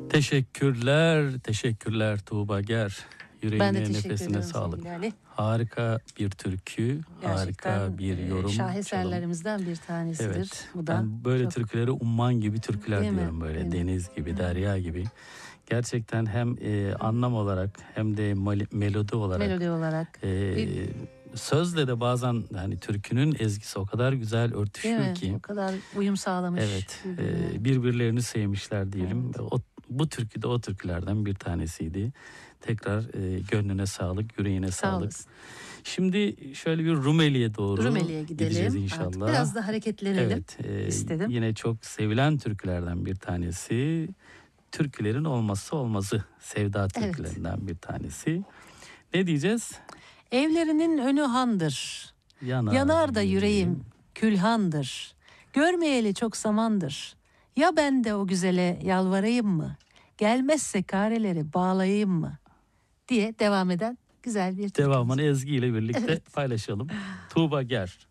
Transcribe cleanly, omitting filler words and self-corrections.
Teşekkürler, teşekkürler Tuğba Ger. Ben de Yüreğine, teşekkür nefesine ederim sağlık. sevgili Ali. Harika bir türkü, Gerçekten harika bir yorum. şaheserlerimizden bir tanesidir. Evet, Bu da ben böyle çok, türküleri umman gibi türküler değil mi? diyorum, böyle Değil mi? deniz gibi, derya gibi. Gerçekten hem anlam olarak hem de melodi olarak, Melodi olarak. Bir- sözle de bazen hani türkünün ezgisi o kadar güzel Değil örtüşüyor mi? ki. O kadar uyum sağlamış. Evet, birbirine. birbirlerini sevmişler diyelim. Evet. Bu türkü de o türkülerden bir tanesiydi. Tekrar gönlüne sağlık, yüreğine Sağ sağlık. olasın. Şimdi şöyle bir Rumeli'ye doğru Rumeli'ye gideceğiz gidelim. inşallah. Artık biraz da hareketlenelim Evet, istedim. yine çok sevilen türkülerden bir tanesi. Türkülerin olmazsa olmazı, sevda türkülerinden bir tanesi. Ne diyeceğiz? Evlerinin önü handır. Yanar da yüreğim külhandır. Görmeyeli çok zamandır. Ya ben de o güzele yalvarayım mı? Gelmezse kareleri bağlayayım mı? Diye devam eden güzel bir türkümüz. Devamını Ezgi ile birlikte Evet. paylaşalım. Tuğba Ger.